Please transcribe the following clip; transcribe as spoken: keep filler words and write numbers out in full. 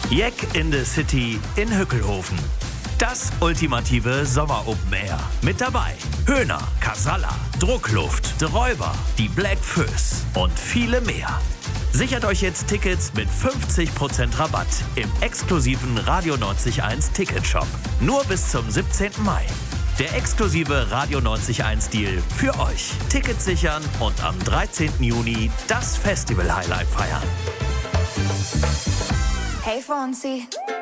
Jack in the City in Hückelhofen. Das ultimative Sommer-Open Air. Mit dabei Höhner, Casalla, Druckluft, The Räuber, die Black Föß und viele mehr. Sichert euch jetzt Tickets mit fünfzig Prozent Rabatt im exklusiven Radio neunzig Komma eins Ticketshop. Nur bis zum siebzehnten Mai. Der exklusive Radio neunzig Komma eins Deal für euch. Tickets sichern und am dreizehnten Juni das Festival-Highlight feiern. Hey Fonzie.